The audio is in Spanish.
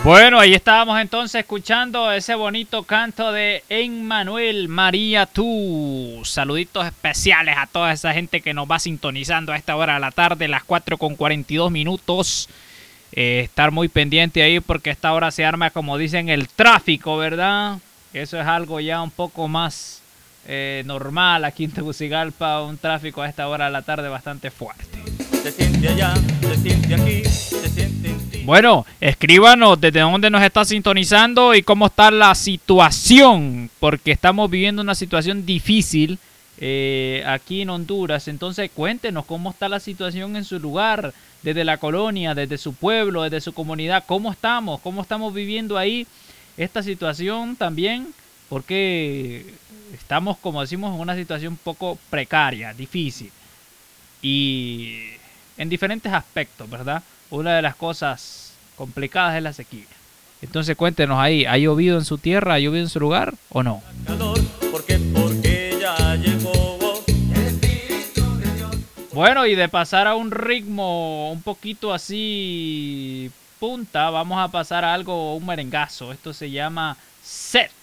Bueno, ahí estábamos entonces escuchando ese bonito canto de Emmanuel María Tú. Saluditos especiales a toda esa gente que nos va sintonizando a esta hora de la tarde, las 4:42. Estar muy pendiente ahí porque a esta hora se arma, como dicen, el tráfico, ¿verdad? Eso es algo ya un poco más normal aquí en Tegucigalpa, un tráfico a esta hora de la tarde bastante fuerte. Se siente allá, se siente aquí, se siente en ti. Bueno, escríbanos desde dónde nos está sintonizando y cómo está la situación, porque estamos viviendo una situación difícil aquí en Honduras. Entonces cuéntenos cómo está la situación en su lugar, desde la colonia, desde su pueblo, desde su comunidad, cómo estamos viviendo ahí esta situación también, porque estamos, como decimos, en una situación un poco precaria, difícil y en diferentes aspectos, ¿verdad? Una de las cosas complicadas es la sequía. Entonces cuéntenos ahí, ¿ha llovido en su tierra, ha llovido en su lugar o no? Calor, porque ya llegó. Bueno, y de pasar a un ritmo un poquito así punta, vamos a pasar a algo, un merengazo. Esto se llama set.